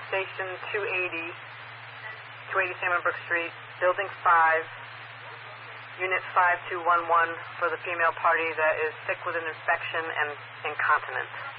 Station 280 Salmon Brook Street, Building 5, Unit 5211 for the female party that is sick with an infection and incontinent.